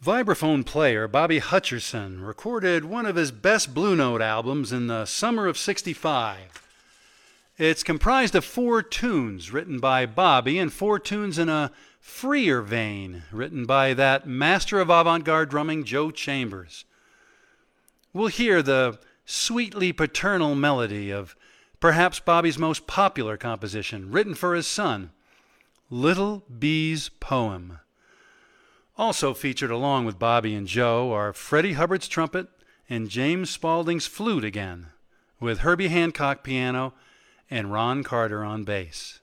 Vibraphone player Bobby Hutcherson recorded one of his best Blue Note albums in the summer of '65. It's comprised of 4 tunes written by Bobby and 4 tunes in a freer vein written by that master of avant-garde drumming, Joe Chambers. We'll hear the sweetly paternal melody of perhaps Bobby's most popular composition, written for his son, Little Bee's Poem. Also featured along with Bobby and Joe are Freddie Hubbard's trumpet and James Spaulding's flute again, with Herbie Hancock piano and Ron Carter on bass.